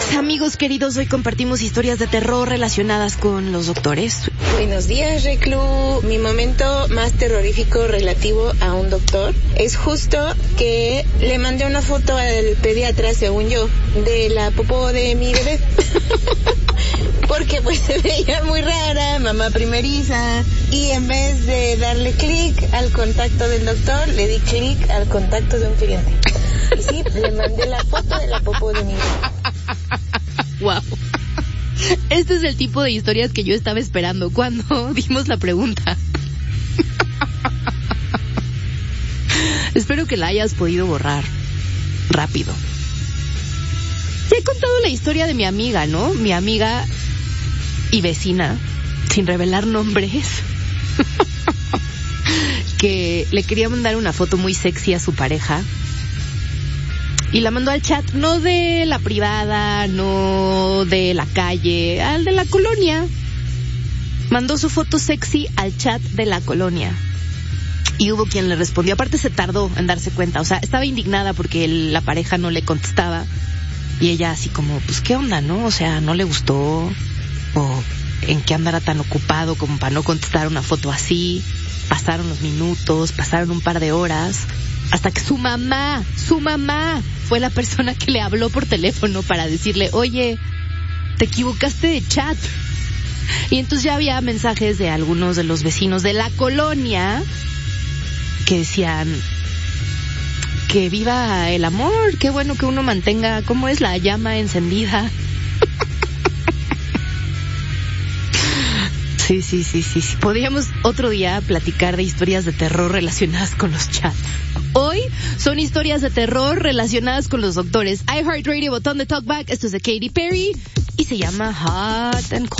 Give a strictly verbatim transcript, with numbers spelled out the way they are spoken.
Amigos queridos, hoy compartimos historias de terror relacionadas con los doctores. Buenos días, Reclu. Mi momento más terrorífico relativo a un doctor es justo que le mandé una foto al pediatra, según yo, de la popó de mi bebé. Porque pues se veía muy rara, mamá primeriza, y en vez de darle clic al contacto del doctor, le di clic al contacto de un cliente. Y sí, le mandé la foto de la popó de mi bebé. Wow. Este es el tipo de historias que yo estaba esperando cuando dimos la pregunta. Espero que la hayas podido borrar rápido. Te he contado la historia de mi amiga, ¿no? Mi amiga y vecina, sin revelar nombres, que le quería mandar una foto muy sexy a su pareja. Y la mandó al chat, no de la privada, no de la calle, al de la colonia. Mandó su foto sexy al chat de la colonia. Y hubo quien le respondió. Aparte se tardó en darse cuenta. O sea, estaba indignada porque el, la pareja no le contestaba. Y ella así como, pues, ¿qué onda, no? O sea, ¿no le gustó? ¿O en qué andará tan ocupado como para no contestar una foto así? Pasaron los minutos, pasaron un par de horas. Hasta que su mamá, su mamá, fue la persona que le habló por teléfono para decirle, oye, te equivocaste de chat. Y entonces ya había mensajes de algunos de los vecinos de la colonia que decían que viva el amor, qué bueno que uno mantenga, ¿cómo es? La llama encendida. Sí, sí, sí, sí, sí. Podríamos otro día platicar de historias de terror relacionadas con los chats. Hoy son historias de terror relacionadas con los doctores. iHeartRadio, botón de talkback. Esto es de Katy Perry y se llama Hot and Cold.